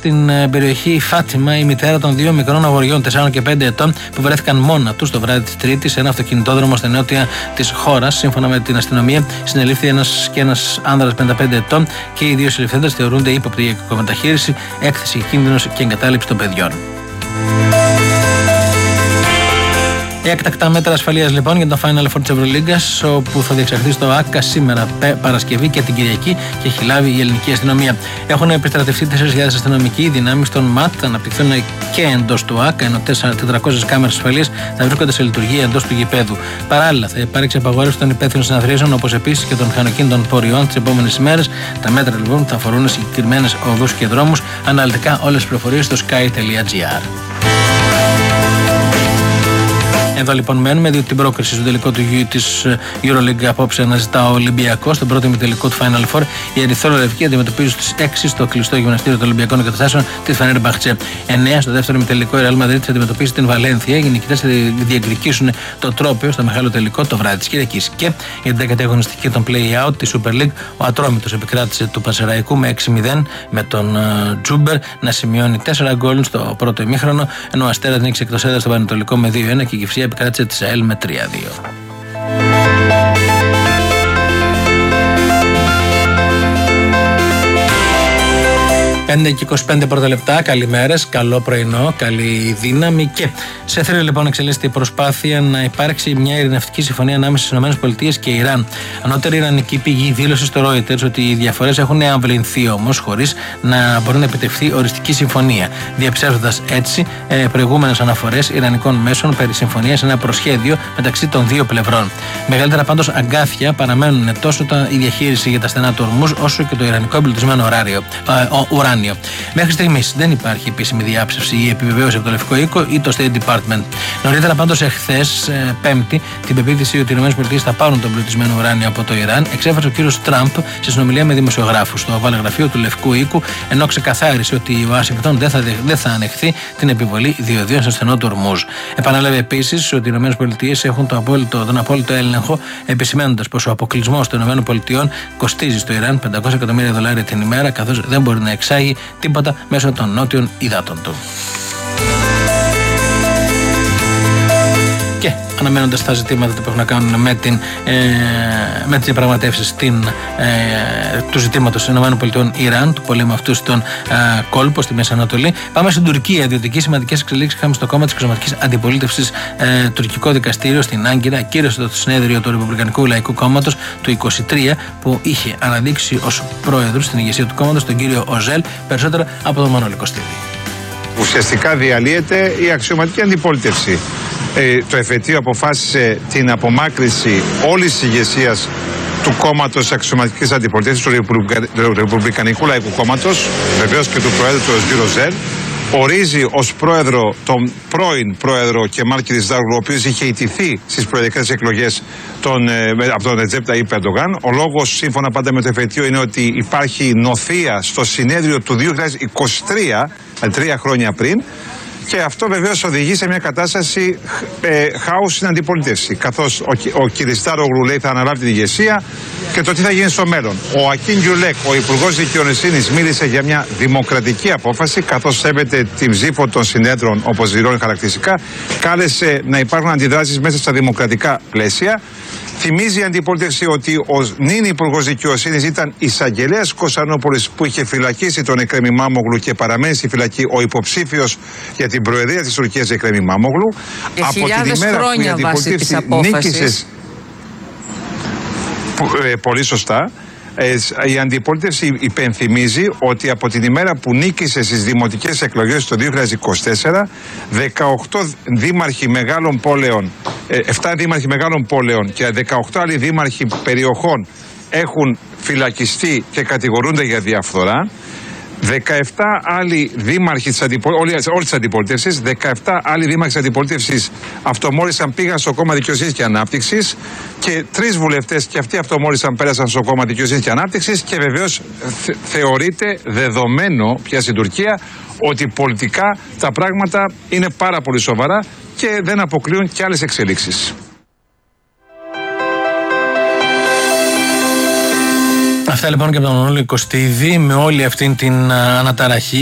στην περιοχή Φάτιμα η μητέρα των δύο μικρών αγοριών 4 και 5 ετών που βρέθηκαν μόνα τους το βράδυ της Τρίτης σε ένα αυτοκινητόδρομο στα νότια της χώρας. Σύμφωνα με την αστυνομία, συνελήφθη ένας άνδρας 55 ετών και οι δύο συλληφθέντες θεωρούνται ύποπτοι για κακομεταχείριση, έκθεση κίνδυνος και εγκατάλειψη των παιδιών. Έκτακτα μέτρα ασφαλείας λοιπόν για το Final Four της Ευρωλίγκας, όπου θα διεξαχθεί στο ΆΚΑ σήμερα Παρασκευή και την Κυριακή και έχει λάβει η ελληνική αστυνομία. Έχουν επιστρατευτεί 4.000 αστυνομικοί δυνάμεις των ΜΑΤ, θα αναπτυχθούν και εντός του ΆΚΑ, ενώ 400 κάμερες ασφαλείας θα βρίσκονται σε λειτουργία εντός του γηπέδου. Παράλληλα, θα υπάρξει απαγόρευση των υπεύθυνων συναθρήσεων, όπως επίσης και των μηχανοκίνητων πορειών τις επόμενες ημέρες. Τα μέτρα λοιπόν θα αφορούν συγκεκριμένες οδούς και δρόμους. Αναλυτικά όλες τις πληροφορίες στο sky.gr. Εδώ λοιπόν μένουμε, διότι την πρόκριση στο τελικό της EuroLeague απόψε αναζητά ο Ολυμπιακός. Στον πρώτο ημιτελικό του Final Four, οι ερυθρόλευκοί αντιμετωπίζουν στις 6 στο κλειστό γυμναστήριο των Ολυμπιακών Εγκαταστάσεων τη Φενέρμπαχτσε. 9 στο δεύτερο ημιτελικό, η Real Madrid θα αντιμετωπίσει την Βαλένθια. Οι νικητές θα διεκδικήσουν το τρόπαιο στο μεγάλο τελικό το βράδυ της Κυριακής. Και για την 10η αγωνιστική των play-out τη Super League, ο Ατρόμητος επικράτησε του Πανσεραϊκού με 6-0, με τον Τζούμπερ να σημειώνει 4 γκολ στο πρώτο ημίχρονο, ενώ ο Αστέρας νίκησε εκτός έδρας στο Πανετολικό με 2-1 και η Κυφσιά επικράτησε της ΑΕΛ με 3-2. 5 και 25 πρώτα λεπτά, καλημέρες, καλό πρωινό, καλή δύναμη. Και σε θρύλο λοιπόν εξελίσσεται η προσπάθεια να υπάρξει μια ειρηνευτική συμφωνία ανάμεσα στις ΗΠΑ και Ιράν. Ανώτερη ιρανική πηγή δήλωσε στο Reuters ότι οι διαφορές έχουν αμβληνθεί όμως χωρίς να μπορεί να επιτευχθεί οριστική συμφωνία, διαψεύδοντας έτσι προηγούμενες αναφορές ιρανικών μέσων περί συμφωνίας σε ένα προσχέδιο μεταξύ των δύο πλευρών. Μεγαλύτερα πάντως αγκάθια παραμένουν τόσο η διαχείριση για τα στενά του Ορμούζ όσο και το ιρανικό εμπλουτισμένο ουράνιο. Μέχρι στιγμής δεν υπάρχει επίσημη διάψευση ή επιβεβαίωση από το Λευκό Οίκο ή το State Department. Νωρίτερα πάντως εχθές, Πέμπτη, την πεποίθηση ότι οι ΗΠΑ θα πάρουν το εμπλουτισμένο ουράνιο από το Ιράν, εξέφρασε ο κύριος Τραμπ σε συνομιλία με δημοσιογράφους στο οβάλ γραφείο του Λευκού Οίκου, ενώ ξεκαθάρισε ότι η Ουάσιγκτον δεν θα ανεχθεί την επιβολή διοδίων στο στενό του Ορμούζ. Επανέλαβε επίσης ότι οι ΗΠΑ έχουν τον απόλυτο έλεγχο, επισημαίνοντας πως ο αποκλεισμός των ΗΠΑ κοστίζει στο Ιράν $500 εκατομμύρια την ημέρα, καθώς δεν μπορεί να εξάγει τίποτα μέσω των νότιων υδάτων του. Και αναμένοντας τα ζητήματα που έχουν να κάνουν με τις διαπραγματεύσεις του ζητήματος ΗΠΑ-Ιράν, του πολέμου αυτού στον κόλπο, στη Μέση Ανατολή, πάμε στην Τουρκία, διότι εκεί σημαντικές εξελίξεις είχαμε στο κόμμα της Αξιωματικής Αντιπολίτευσης. Τουρκικό δικαστήριο στην Άγκυρα κύρωσε το συνέδριο του Ρεπουμπλικανικού Λαϊκού Κόμματος του 23, που είχε αναδείξει ως πρόεδρο στην ηγεσία του κόμματος τον κύριο Οζέλ, περισσότερα από τον Μανώλη Κωστίδη. Ουσιαστικά διαλύεται η αξιωματική αντιπολίτευση. Το εφετείο αποφάσισε την απομάκρυνση όλης της ηγεσίας του κόμματος αξιωματικής αντιπολίτευσης, του Ρεπουμπλικανικού Λαϊκού Κόμματος, βεβαίως και του Προέδρου του Ροζέλ. Ορίζει ως πρόεδρο τον πρώην πρόεδρο Κεμάλ Κιλισδάρογλου, ο οποίος είχε ιτηθεί στις προεδρικές εκλογές από τον Ρετζέπ Ταγιπ Ερντογάν. Ο λόγος, σύμφωνα πάντα με το εφετείο, είναι ότι υπάρχει νοθεία στο συνέδριο του 2023, 3 χρόνια πριν. Και αυτό βεβαίως οδηγεί σε μια κατάσταση χάους στην αντιπολίτευση. Καθώς ο Κιλισδάρογλου λέει θα αναλάβει την ηγεσία και το τι θα γίνει στο μέλλον. Ο Ακίν Γκιουλέκ, ο Υπουργός Δικαιοσύνης, μίλησε για μια δημοκρατική απόφαση, καθώς σέβεται την ψήφο των συνέδρων, όπως δηλώνει χαρακτηριστικά. Κάλεσε να υπάρχουν αντιδράσεις μέσα στα δημοκρατικά πλαίσια. Θυμίζει η αντιπολίτευση ότι ο νυν Υπουργός Δικαιοσύνης ήταν εισαγγελέας Κωνσταντινούπολης που είχε φυλακίσει τον Εκρέμ Ημάμογλου και παραμένει στη φυλακή ο υποψήφιος για την προεδρία της Τουρκίας Εκρέμ Ημάμογλου. Από την ημέρα που η αντιπολίτευση νίκησε. Πολύ σωστά. Η αντιπολίτευση υπενθυμίζει ότι από την ημέρα που νίκησε στις δημοτικές εκλογές το 2024, 18 δήμαρχοι μεγάλων πόλεων, 7 δήμαρχοι μεγάλων πόλεων και 18 άλλοι δήμαρχοι περιοχών έχουν φυλακιστεί και κατηγορούνται για διαφθορά. 17 άλλοι δήμαρχοι όλης της αντιπολίτευσης, 17 άλλοι δήμαρχοι της αντιπολίτευσης αυτομόλυσαν, πήγαν στο κόμμα Δικαιοσύνης και Ανάπτυξης και 3 βουλευτές και αυτοί αυτομόλυσαν, πέρασαν στο κόμμα Δικαιοσύνης και Ανάπτυξης και βεβαίως θεωρείται δεδομένο πια στην Τουρκία ότι πολιτικά τα πράγματα είναι πάρα πολύ σοβαρά και δεν αποκλείουν και άλλες εξελίξεις. Αυτά λοιπόν και από τον Μανώλη Κωστίδη, με όλη αυτή την αναταραχή.